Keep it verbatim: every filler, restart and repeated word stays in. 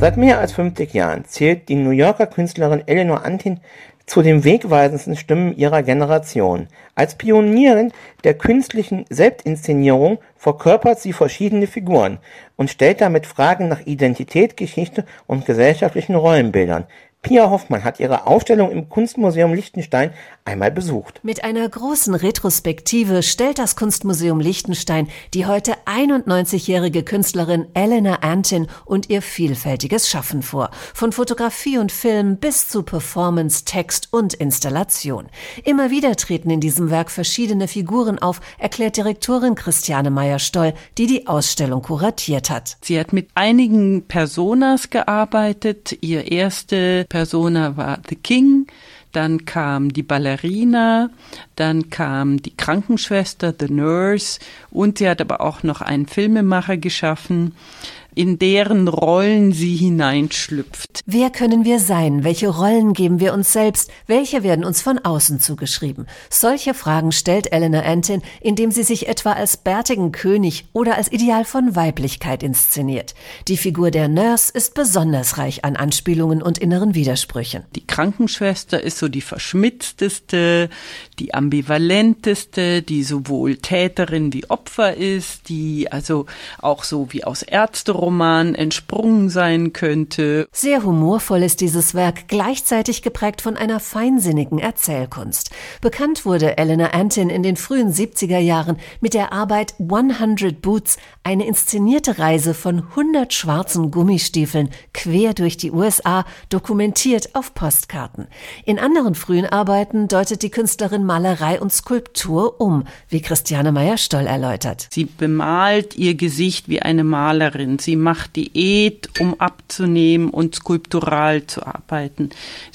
Seit mehr als fünfzig Jahren zählt die New Yorker Künstlerin Eleanor Antin zu den wegweisendsten Stimmen ihrer Generation. Als Pionierin der künstlichen Selbstinszenierung verkörpert sie verschiedene Figuren und stellt damit Fragen nach Identität, Geschichte und gesellschaftlichen Rollenbildern. Pia Hoffmann hat ihre Ausstellung im Kunstmuseum Liechtenstein einmal besucht. Mit einer großen Retrospektive stellt das Kunstmuseum Liechtenstein die heute einundneunzigjährige Künstlerin Eleanor Antin und ihr vielfältiges Schaffen vor. Von Fotografie und Film bis zu Performance, Text und Installation. Immer wieder treten in diesem Werk verschiedene Figuren auf, erklärt Direktorin Christiane Meyer-Stoll, die die Ausstellung kuratiert hat. Sie hat mit einigen Personas gearbeitet. Ihr erste Persona war The King, dann kam die Ballerina, dann kam die Krankenschwester, The Nurse, und sie hat aber auch noch einen Filmemacher geschaffen, in deren Rollen sie hineinschlüpft. Wer können wir sein? Welche Rollen geben wir uns selbst? Welche werden uns von außen zugeschrieben? Solche Fragen stellt Eleanor Antin, indem sie sich etwa als bärtigen König oder als Ideal von Weiblichkeit inszeniert. Die Figur der Nurse ist besonders reich an Anspielungen und inneren Widersprüchen. Die Krankenschwester ist so die verschmitzteste, die ambivalenteste, die sowohl Täterin wie Opfer ist, die also auch so wie aus Ärzte Roman entsprungen sein könnte. Sehr humorvoll ist dieses Werk, gleichzeitig geprägt von einer feinsinnigen Erzählkunst. Bekannt wurde Eleanor Antin in den frühen siebziger Jahren mit der Arbeit hundert Boots, eine inszenierte Reise von hundert schwarzen Gummistiefeln quer durch die U S A, dokumentiert auf Postkarten. In anderen frühen Arbeiten deutet die Künstlerin Malerei und Skulptur um, wie Christiane Meyer-Stoll erläutert. Sie bemalt ihr Gesicht wie eine Malerin. Sie macht Diät, um abzunehmen und skulptural zu arbeiten.